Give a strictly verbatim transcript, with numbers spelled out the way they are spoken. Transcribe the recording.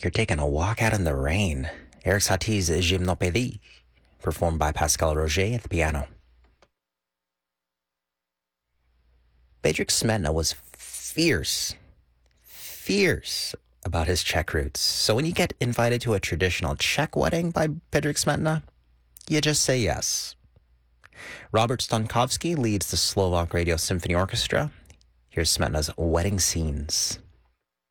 like you're taking a walk out in the rain. Eric Satie's Gymnopédie, performed by Pascal Roger at the piano. Bedřich Smetana was fierce, fierce about his Czech roots. So when you get invited to a traditional Czech wedding by Bedřich Smetana, you just say yes. Robert Stankovsky leads the Slovak Radio Symphony Orchestra. Here's Smetana's Wedding Scenes.